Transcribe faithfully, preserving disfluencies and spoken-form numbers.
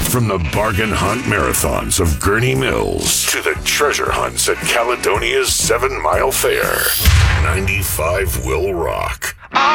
From the bargain hunt marathons of Gurney Mills to the treasure hunts at Caledonia's Seven Mile Fair, ninety-five will rock.